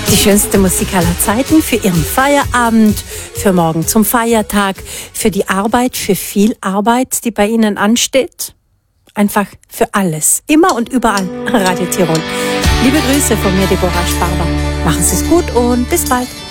Die schönste Musik aller Zeiten für Ihren Feierabend, für morgen zum Feiertag, für die Arbeit, für viel Arbeit, die bei Ihnen ansteht. Einfach für alles. Immer und überall. Radio Tirol. Liebe Grüße von mir, Deborah Sparber. Machen Sie es gut und bis bald.